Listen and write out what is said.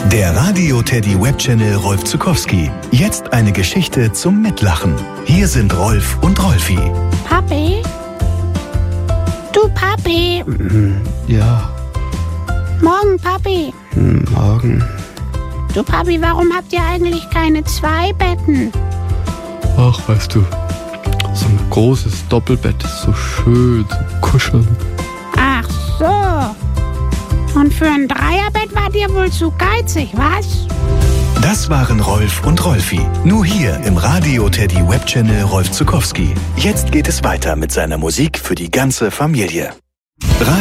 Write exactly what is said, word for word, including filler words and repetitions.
Der Radio-Teddy Webchannel Rolf Zuckowski. Jetzt eine Geschichte zum Mitlachen. Hier sind Rolf und Rolfi. Papi? Du Papi? Ja, Morgen, Papi. morgen. Du Papi, warum habt ihr eigentlich keine zwei Betten? Ach, weißt du, so ein großes Doppelbett ist so schön zum Kuscheln. Ach so. Und für ein Dreierbett wart ihr wohl zu geizig, was? Das waren Rolf und Rolfi. Nur hier im Radio-Teddy Webchannel Rolf Zuckowski. Jetzt geht es weiter mit seiner Musik für die ganze Familie.